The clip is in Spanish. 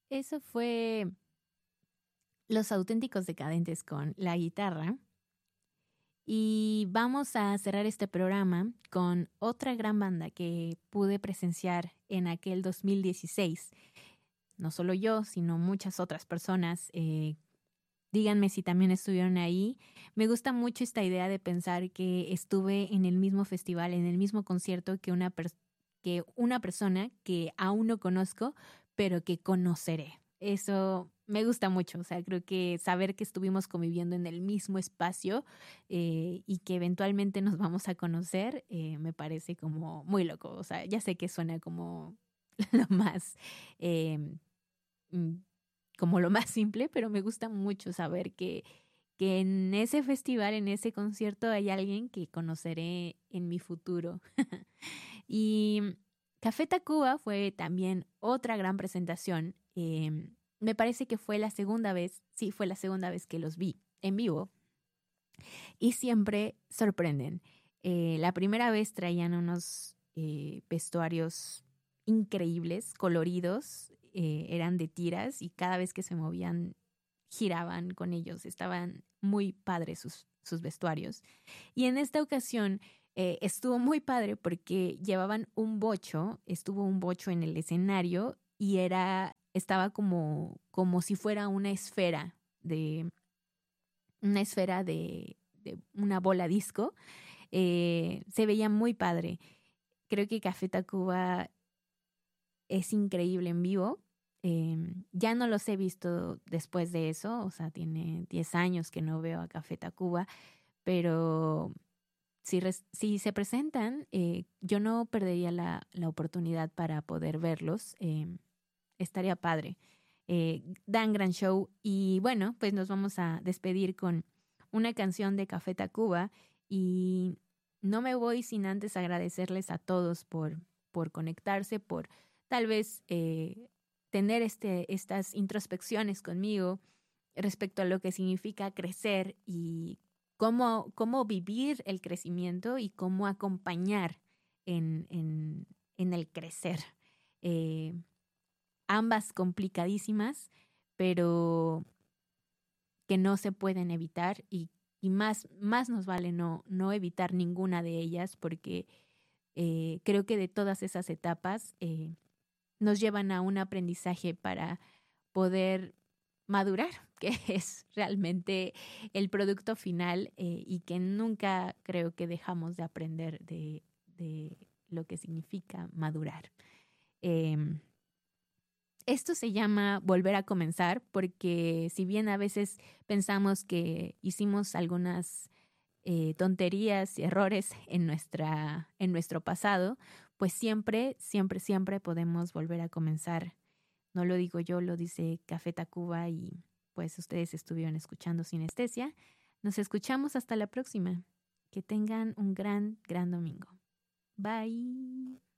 Eso fue Los Auténticos Decadentes con la guitarra. Y vamos a cerrar este programa con otra gran banda que pude presenciar en aquel 2016. No solo yo, sino muchas otras personas. Díganme si también estuvieron ahí. Me gusta mucho esta idea de pensar que estuve en el mismo festival, en el mismo concierto que una persona que aún no conozco, pero que conoceré. Eso me gusta mucho. O sea, creo que saber que estuvimos conviviendo en el mismo espacio y que eventualmente nos vamos a conocer, me parece como muy loco. O sea, ya sé que suena como lo más... eh, mm, como lo más simple, pero me gusta mucho saber que en ese festival, en ese concierto, hay alguien que conoceré en mi futuro. Y Café Tacuba fue también otra gran presentación. Me parece que fue la segunda vez, sí, fue la segunda vez que los vi en vivo y siempre sorprenden. La primera vez traían unos vestuarios increíbles, coloridos, eran de tiras y cada vez que se movían giraban con ellos, estaban muy padres sus vestuarios. Y en esta ocasión estuvo muy padre porque llevaban estuvo un bocho en el escenario y estaba como si fuera una esfera de una bola disco. Se veía muy padre. Creo que Café Tacuba es increíble en vivo. Ya no los he visto después de eso, o sea, tiene 10 años que no veo a Café Tacuba, pero si se presentan, yo no perdería la oportunidad para poder verlos. Estaría padre. Dan gran show y bueno, pues nos vamos a despedir con una canción de Café Tacuba y no me voy sin antes agradecerles a todos por conectarse, por tal vez tener estas introspecciones conmigo respecto a lo que significa crecer y cómo vivir el crecimiento y cómo acompañar en el crecer. Eh, Ambas complicadísimas, pero que no se pueden evitar y más nos vale no evitar ninguna de ellas porque creo que de todas esas etapas nos llevan a un aprendizaje para poder madurar, que es realmente el producto final y que nunca creo que dejamos de aprender de lo que significa madurar. Esto se llama volver a comenzar porque si bien a veces pensamos que hicimos algunas tonterías y errores en nuestro pasado, pues siempre podemos volver a comenzar. No lo digo yo, lo dice Café Tacuba y pues ustedes estuvieron escuchando Sinestesia. Nos escuchamos hasta la próxima. Que tengan un gran domingo. Bye.